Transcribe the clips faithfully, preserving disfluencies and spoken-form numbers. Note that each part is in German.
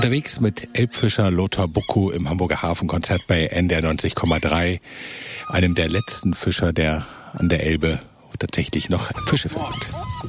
Unterwegs mit Elbfischer Lothar Buckow im Hamburger Hafenkonzert bei N D R neunzig Komma drei, einem der letzten Fischer, der an der Elbe tatsächlich noch Fische findet.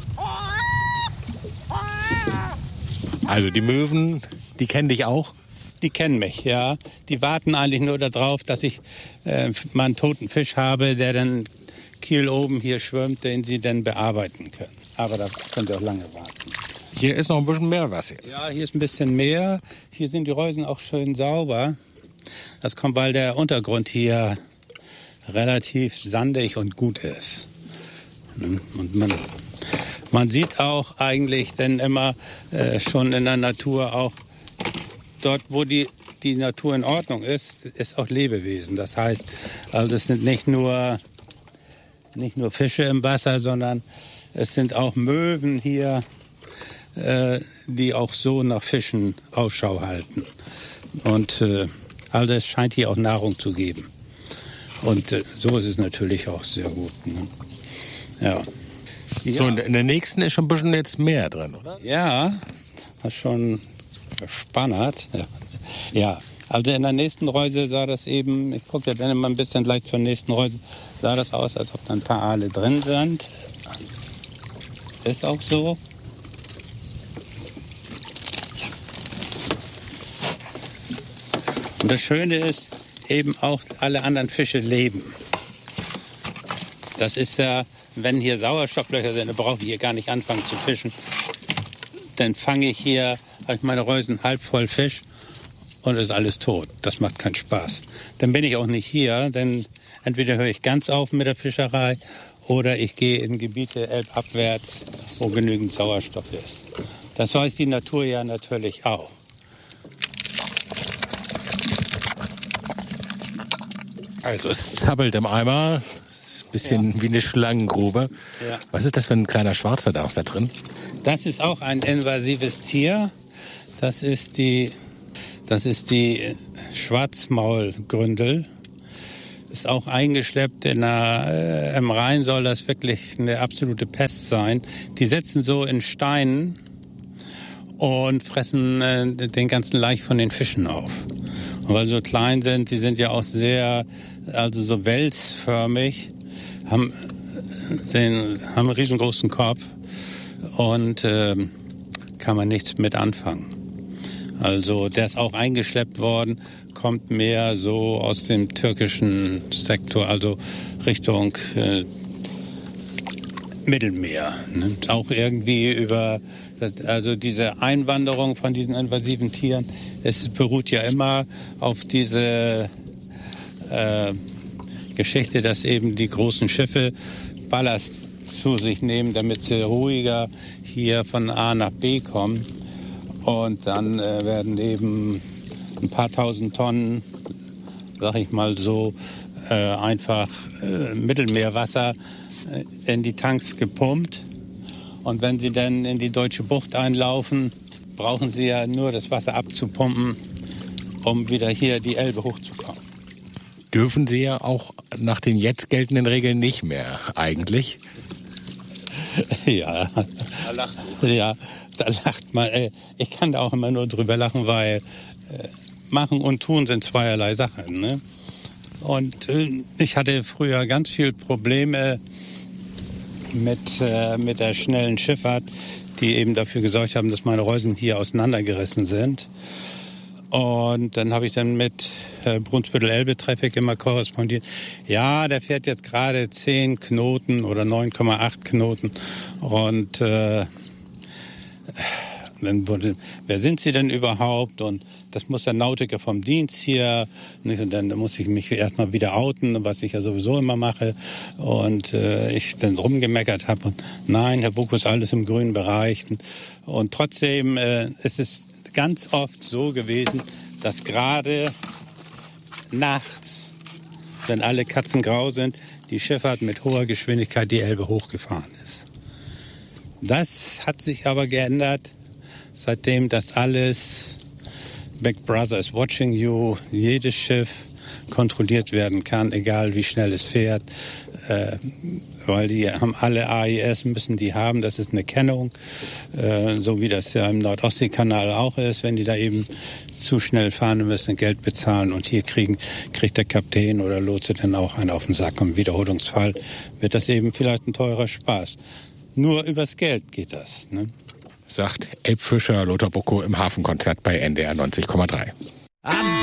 Also die Möwen, die kennen dich auch? Die kennen mich, ja. Die warten eigentlich nur darauf, dass ich äh, mal einen toten Fisch habe, der dann Kiel oben hier schwimmt, den sie dann bearbeiten können. Aber da können sie auch lange warten. Hier ist noch ein bisschen mehr Wasser. Ja, hier ist ein bisschen mehr. Hier sind die Reusen auch schön sauber. Das kommt, weil der Untergrund hier relativ sandig und gut ist. Und man, man sieht auch eigentlich dann immer äh, schon in der Natur auch, dort wo die, die Natur in Ordnung ist, ist auch Lebewesen. Das heißt, also es sind nicht nur, nicht nur Fische im Wasser, sondern es sind auch Möwen hier, die auch so nach Fischen Ausschau halten. Und äh, all das scheint hier auch Nahrung zu geben. Und äh, so ist es natürlich auch sehr gut. Ne? Ja. So, und in der nächsten ist schon ein bisschen jetzt mehr drin, oder? Ja, das ist schon spannend. Ja. ja, also in der nächsten Reuse sah das eben, ich gucke ja dann mal ein bisschen gleich zur nächsten Reuse, sah das aus, als ob da ein paar Aale drin sind. Ist auch so. Und das Schöne ist, eben auch alle anderen Fische leben. Das ist ja, wenn hier Sauerstofflöcher sind, dann brauche ich hier gar nicht anfangen zu fischen. Dann fange ich hier, habe ich meine Reusen halb voll Fisch und ist alles tot. Das macht keinen Spaß. Dann bin ich auch nicht hier, denn entweder höre ich ganz auf mit der Fischerei oder ich gehe in Gebiete elbabwärts, wo genügend Sauerstoff ist. Das weiß die Natur ja natürlich auch. Also es zappelt im Eimer, ist ein bisschen ja. wie eine Schlangengrube. Ja. Was ist das für ein kleiner Schwarzer da auch da drin? Das ist auch ein invasives Tier. Das ist die, das ist die Schwarzmaulgründel. Ist auch eingeschleppt in einer, äh, im Rhein soll das wirklich eine absolute Pest sein. Die sitzen so in Steinen und fressen äh, den ganzen Laich von den Fischen auf. Und weil sie so klein sind, sie sind ja auch sehr, also so welsförmig, haben, sehen, haben einen riesengroßen Kopf und äh, kann man nichts mit anfangen. Also der ist auch eingeschleppt worden, kommt mehr so aus dem türkischen Sektor, also Richtung äh, Mittelmeer. Ne? Auch irgendwie über, also diese Einwanderung von diesen invasiven Tieren, es beruht ja immer auf diese äh, Geschichte, dass eben die großen Schiffe Ballast zu sich nehmen, damit sie ruhiger hier von A nach B kommen. Und dann äh, werden eben ein paar tausend Tonnen, sag ich mal so, äh, einfach äh, Mittelmeerwasser äh, in die Tanks gepumpt. Und wenn sie dann in die deutsche Bucht einlaufen, brauchen sie ja nur das Wasser abzupumpen, um wieder hier die Elbe hochzukommen. Dürfen sie ja auch nach den jetzt geltenden Regeln nicht mehr, eigentlich. Ja. Da lachst du. Ja, da lacht man. Ich kann da auch immer nur drüber lachen, weil machen und tun sind zweierlei Sachen. Ne? Und ich hatte früher ganz viel Probleme mit, mit der schnellen Schifffahrt, die eben dafür gesorgt haben, dass meine Reusen hier auseinandergerissen sind. Und dann habe ich dann mit äh, Brunsbüttel-Elbe-Traffic immer korrespondiert. Ja, der fährt jetzt gerade zehn Knoten oder neun Komma acht Knoten. Und äh, dann wurde, wer sind Sie denn überhaupt? Und das muss der Nautiker vom Dienst hier. Nicht? Und dann muss ich mich erstmal wieder outen, was ich ja sowieso immer mache. Und äh, ich dann rumgemeckert habe. Und nein, Herr Buckow, ist alles im grünen Bereich. Und trotzdem äh, ist es ganz oft so gewesen, dass gerade nachts, wenn alle Katzen grau sind, die Schifffahrt mit hoher Geschwindigkeit die Elbe hochgefahren ist. Das hat sich aber geändert, seitdem das alles, Big Brother is watching you, jedes Schiff kontrolliert werden kann, egal wie schnell es fährt. Äh, weil die haben alle A I S, müssen die haben. Das ist eine Kennung, äh, so wie das ja im Nordostseekanal auch ist. Wenn die da eben zu schnell fahren, müssen Geld bezahlen. Und hier kriegen, kriegt der Kapitän oder Lotse dann auch einen auf den Sack. Und im Wiederholungsfall wird das eben vielleicht ein teurer Spaß. Nur übers Geld geht das, ne? Sagt Elbfischer Lothar Buckow im Hafenkonzert bei N D R neunzig Komma drei.